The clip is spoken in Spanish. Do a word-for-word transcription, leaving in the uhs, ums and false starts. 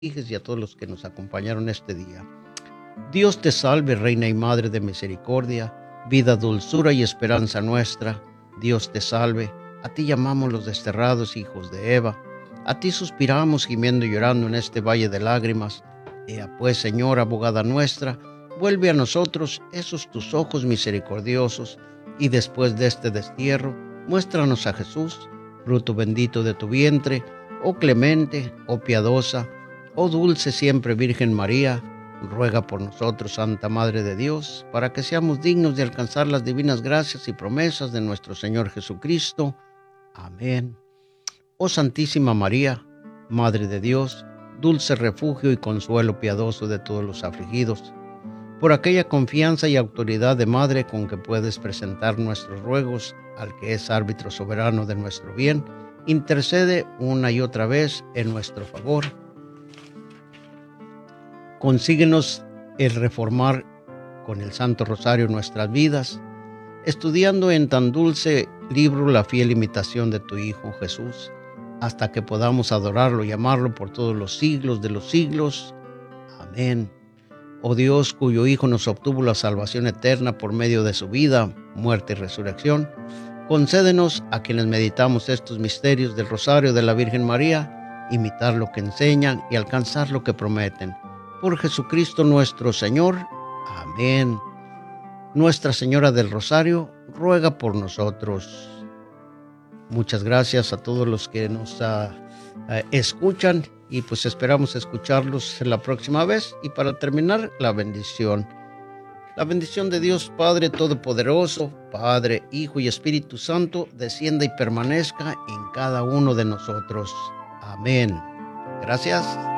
y a todos los que nos acompañaron este día. Dios te salve, Reina y Madre de misericordia, vida, dulzura y esperanza nuestra. Dios te salve, a ti llamamos los desterrados hijos de Eva, a ti suspiramos gimiendo y llorando en este valle de lágrimas. Ea pues, Señora, abogada nuestra, vuelve a nosotros esos tus ojos misericordiosos, y después de este destierro, muéstranos a Jesús, fruto bendito de tu vientre, oh clemente, oh piadosa, oh dulce siempre Virgen María. Ruega por nosotros, Santa Madre de Dios, para que seamos dignos de alcanzar las divinas gracias y promesas de nuestro Señor Jesucristo. Amén. Oh Santísima María, Madre de Dios, dulce refugio y consuelo piadoso de todos los afligidos, por aquella confianza y autoridad de Madre con que puedes presentar nuestros ruegos al que es árbitro soberano de nuestro bien, intercede una y otra vez en nuestro favor. Consíguenos el reformar con el Santo Rosario nuestras vidas, estudiando en tan dulce libro la fiel imitación de tu Hijo Jesús, hasta que podamos adorarlo y amarlo por todos los siglos de los siglos. Amén. Oh Dios, cuyo Hijo nos obtuvo la salvación eterna por medio de su vida, muerte y resurrección, concédenos a quienes meditamos estos misterios del Rosario de la Virgen María, imitar lo que enseñan y alcanzar lo que prometen. Por Jesucristo nuestro Señor. Amén. Nuestra Señora del Rosario, ruega por nosotros. Muchas gracias a todos los que nos uh, uh, escuchan, y pues esperamos escucharlos la próxima vez. Y para terminar, la bendición. La bendición de Dios Padre Todopoderoso, Padre, Hijo y Espíritu Santo, descienda y permanezca en cada uno de nosotros. Amén. Gracias.